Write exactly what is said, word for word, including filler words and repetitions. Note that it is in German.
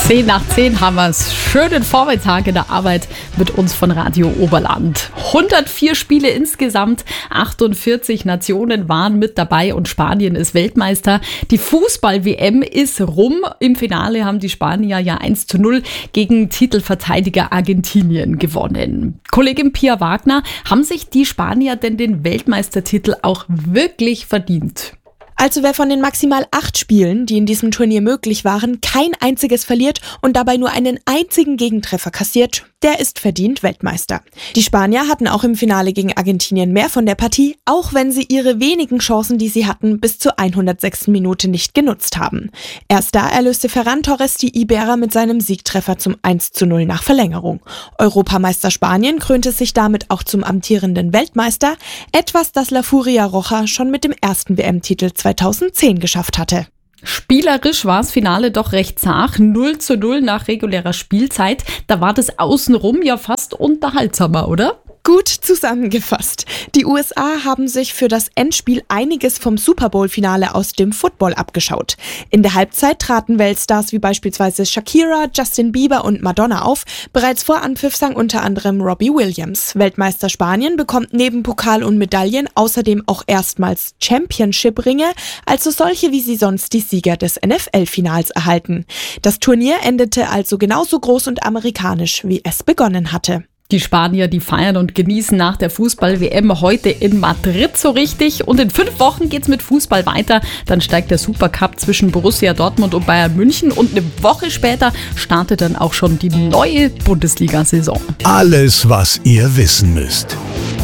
zehn nach zehn haben wir es. Schönen Vormittag in der Arbeit mit uns von Radio Oberland. hundertvier Spiele insgesamt, achtundvierzig Nationen waren mit dabei und Spanien ist Weltmeister. Die Fußball-W M ist rum. Im Finale haben die Spanier ja eins zu null gegen Titelverteidiger Argentinien gewonnen. Kollegin Pia Wagner, haben sich die Spanier denn den Weltmeistertitel auch wirklich verdient? Also wer von den maximal acht Spielen, die in diesem Turnier möglich waren, kein einziges verliert und dabei nur einen einzigen Gegentreffer kassiert, der ist verdient Weltmeister. Die Spanier hatten auch im Finale gegen Argentinien mehr von der Partie, auch wenn sie ihre wenigen Chancen, die sie hatten, bis zur hundertsechsten Minute nicht genutzt haben. Erst da erlöste Ferran Torres die Iberer mit seinem Siegtreffer zum eins zu null nach Verlängerung. Europameister Spanien krönte sich damit auch zum amtierenden Weltmeister, etwas, das La Furia Roja schon mit dem ersten W M-Titel zweitausendzehn geschafft hatte. Spielerisch war das Finale doch recht zart, null zu null nach regulärer Spielzeit. Da war das Außenrum ja fast unterhaltsamer, oder? Gut zusammengefasst. Die U S A haben sich für das Endspiel einiges vom Super-Bowl-Finale aus dem Football abgeschaut. In der Halbzeit traten Weltstars wie beispielsweise Shakira, Justin Bieber und Madonna auf. Bereits vor Anpfiff sang unter anderem Robbie Williams. Weltmeister Spanien bekommt neben Pokal und Medaillen außerdem auch erstmals Championship-Ringe, also solche, wie sie sonst die Sieger des N F L-Finals erhalten. Das Turnier endete also genauso groß und amerikanisch, wie es begonnen hatte. Die Spanier, die feiern und genießen nach der Fußball-W M heute in Madrid so richtig. Und in fünf Wochen geht's mit Fußball weiter. Dann steigt der Supercup zwischen Borussia Dortmund und Bayern München. Und eine Woche später startet dann auch schon die neue Bundesliga-Saison. Alles, was ihr wissen müsst.